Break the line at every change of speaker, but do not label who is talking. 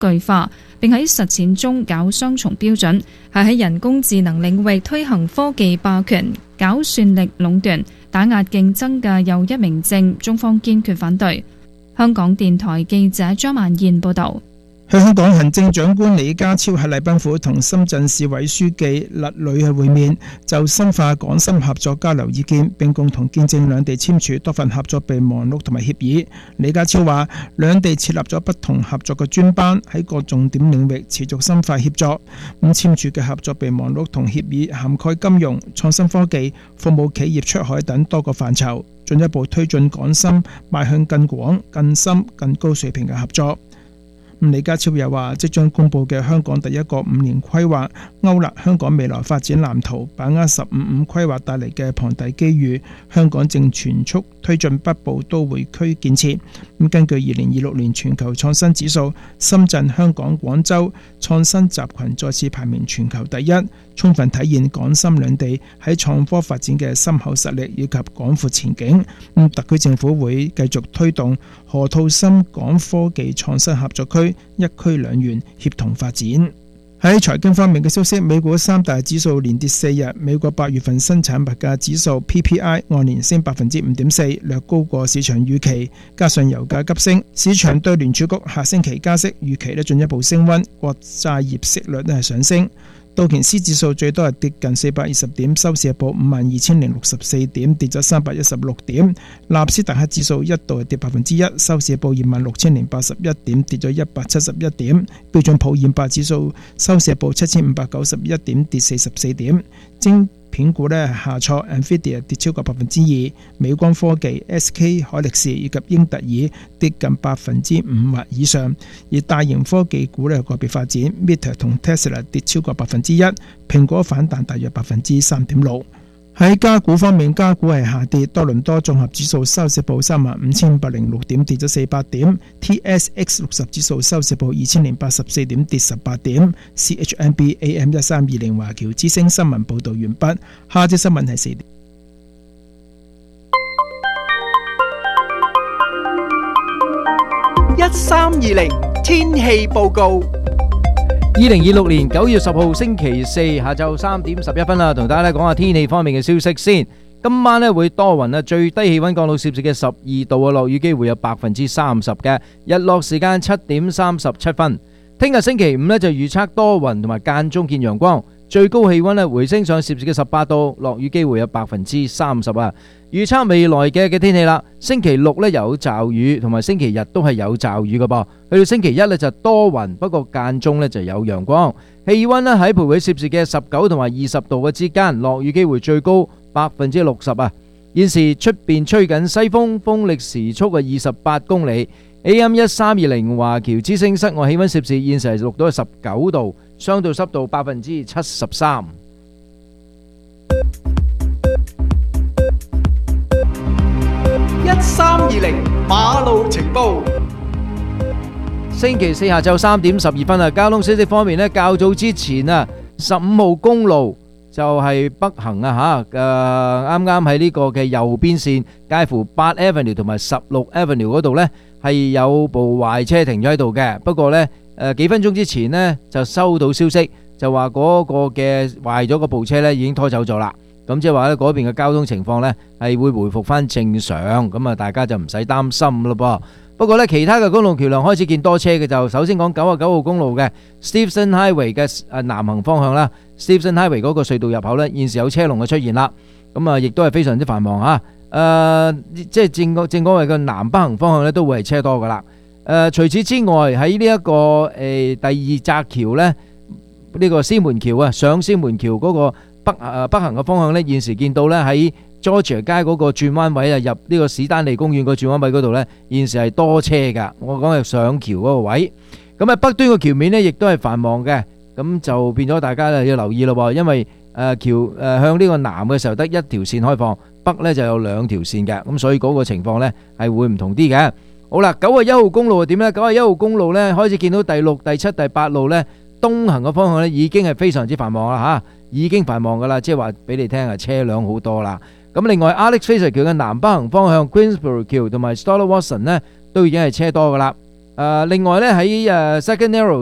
具化，並喺實踐中搞雙重標準，係喺人工智能領域推行科技霸權、搞算力壟斷、打壓競爭嘅又一明證，中方堅決反對。香港電台記者張曼燕報道。
香港行政長官李家超喺禮賓府同深圳市委書記勒磊會面，就深化港深合作交流意見，並共同見證兩地簽署多份合作備忘錄同埋協議。李家超話，兩地設立咗不同合作嘅專班，喺各重點領域持續深化協作。簽署嘅合作備忘錄同協議涵蓋金融、創新科技、服務企業出海等多個範疇，進一步推進港深邁向更廣、更深、更高水平嘅合作。李家超又話，即將公布嘅香港第一個5年規劃，勾勒香港未來發展藍圖，把握15+5規劃帶嚟嘅龐大機遇。香港正全速推進北部都會區建設。根據2026年全球創新指數，深圳、香港、廣州創新集群再次排名全球第一，充分體現港深兩地喺創科發展嘅深厚實力以及廣闊前景。特區政府會繼續推動河套深港科技創新合作區一區兩園協同發展。喺財經方面嘅消息，美股三大指數連跌4日，美國8月份生產物價指數 PPI 按年升 5.4%， 略高過市場預期，加上油價急升，市場對聯儲局下星期加息預期進一步升溫，國債業息率係上升。道瓊斯指數最多係跌近420點，收市報52,064點，跌咗316點。納斯達克指數一度係跌1%，收市報26,081點，跌咗171點。標準普爾500指數收市報7,591點，跌44點。晶片股下挫 ，Nvidia 跌超過2%，美光科技、SK 海力士以及英特爾跌近5%或以上，而大型科技股個別發展 ，Meta 同 Tesla 跌超過1%，蘋果反彈大約3.6%。喺加股方面，加股係下跌，多倫多綜合指數收市報35,506點，跌咗400點 ；TSX 60指數收市報2,084點，跌18點。CHMB AM 1320華僑之聲新聞報導完畢。下節新聞係4點。
1320天氣報告。2026年9月10號星期四下晝3點11分啦，同大家講下天氣方面嘅消息先。今晚會多雲，最低氣溫降到攝氏嘅12度，落雨機會有30%嘅，日落時間7點37分。聽日星期五就預測多雲同埋間中見陽光，最高氣溫回升上攝氏嘅18度，落雨機會有30%啊。預測未來嘅天氣啦，星期六有驟雨，同埋星期日都係有驟雨嘅噃。去到星期一就多雲，不過間中就有陽光。氣溫喺徘徊攝氏嘅19同埋20度嘅之間，落雨機會最高60%啊。現時出邊吹緊西風，風力時速28公里。AM 1320華僑之聲室外氣溫攝氏現時係錄到19度，相對濕度73%。1320馬路情報。星期四下晝3點12分啊，交通消息方面較早之前15號公路就係北行啱啱喺呢個嘅右邊線，介乎8 Avenue 同埋16 Avenue 嗰度係有部壞車停咗喺度嘅。不過幾分鐘之前就收到消息，就話嗰個嘅壞咗嗰部車已經拖走咗啦。咁即係話嗰邊嘅交通情況係會回復翻正常，咁大家就唔使擔心咯噃。不過其他嘅公路橋梁開始見多車嘅，就首先講99號公路嘅 Steveston Highway 嘅南行方向啦。Steveston Highway 嗰個隧道入口現時有車龍嘅出現啦，咁亦都係非常之繁忙嚇。即係正所謂嘅南北行方向都會係車多噶啦。除此之外，喺呢一個第二匝橋呢個獅門橋上獅門橋嗰個北行嘅方向現時見到喺 Georgia 街嗰個轉彎位入呢個史丹利公園個轉彎位嗰度現時係多車噶。我講係上橋嗰個位。咁北端個橋面亦都係繁忙嘅，咁就變咗大家要留意咯。因為橋向呢個南嘅時候得一條線開放，北就有兩條線嘅，咁所以嗰個情況係會唔同啲嘅。好啦，91號公路係點呢？91號公路開始見到第6、第7、第8路東行嘅方向已經係非常之繁忙啦，已經繁忙噶啦，即係話俾你聽車輛好多啦。咁另外 Alex Fraser 橋嘅南北行方向 Queensborough 橋同埋 Stella Watson 都已經係車多噶啦。 另外咧喺Second Narrow